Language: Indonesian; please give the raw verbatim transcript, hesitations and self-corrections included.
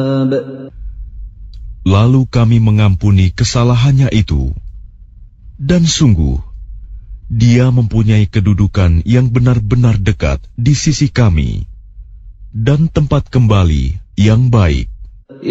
Lalu kami mengampuni kesalahannya itu, dan sungguh, dia mempunyai kedudukan yang benar-benar dekat di sisi kami, dan tempat kembali yang baik.